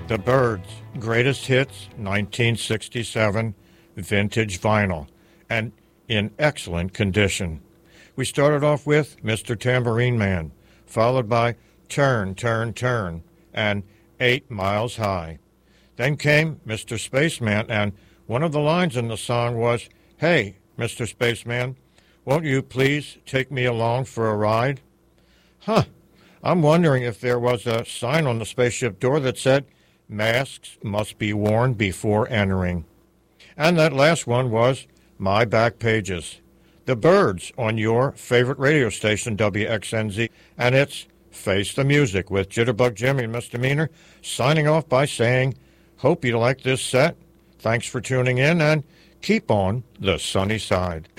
The Byrds, Greatest Hits, 1967, vintage vinyl, and in excellent condition. We started off with Mr. Tambourine Man, followed by Turn, Turn, Turn, and 8 Miles High. Then came Mr. Spaceman, and one of the lines in the song was, "Hey, Mr. Spaceman, won't you please take me along for a ride?" I'm wondering if there was a sign on the spaceship door that said, "Masks must be worn before entering." And that last one was My Back Pages. The Byrds on your favorite radio station, WXNZ, and it's Face the Music with Jitterbug Jimmy and Misdemeanor, signing off by saying, hope you like this set. Thanks for tuning in, and keep on the sunny side.